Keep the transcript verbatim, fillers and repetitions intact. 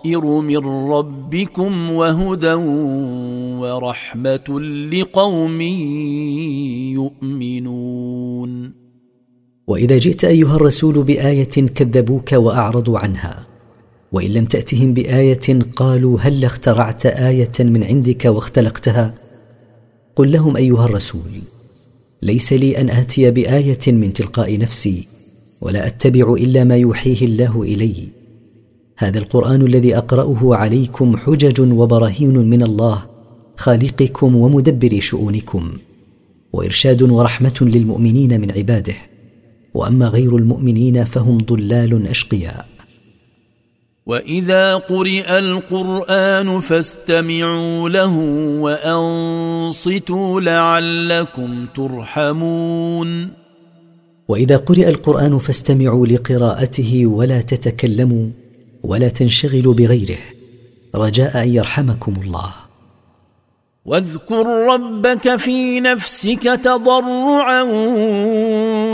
بصائر من ربكم وهدى ورحمة لقوم يؤمنون. وإذا جئت أيها الرسول بآية كذبوك وأعرضوا عنها، وإن لم تأتهم بآية قالوا هل اخترعت آية من عندك واختلقتها؟ قل لهم أيها الرسول ليس لي أن آتي بآية من تلقاء نفسي، ولا أتبع إلا ما يوحيه الله إلي. هذا القرآن الذي أقرأه عليكم حجج وبراهين من الله خالقكم ومدبر شؤونكم، وإرشاد ورحمة للمؤمنين من عباده، وأما غير المؤمنين فهم ضلال أشقياء. وإذا قرئ القرآن فاستمعوا له وأنصتوا لعلكم ترحمون. وإذا قرئ القرآن فاستمعوا لقراءته ولا تتكلموا ولا تنشغلوا بغيره رجاء أن يرحمكم الله. واذكر ربك في نفسك تضرعا